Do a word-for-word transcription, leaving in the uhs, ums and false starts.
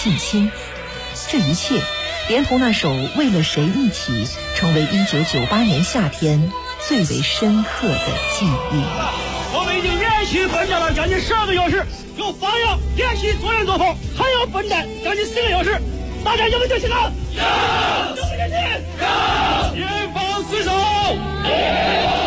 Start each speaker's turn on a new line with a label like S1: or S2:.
S1: 信心。这一切连同那首《为了谁一起》成为一九九八年夏天最为深刻的记忆。
S2: 我们已经连续奋战了将近十二个小时，有发扬演习作战作风，还要奋战将近四个小时。大家有没有决心啊？有！有没有决心？有！严防死守！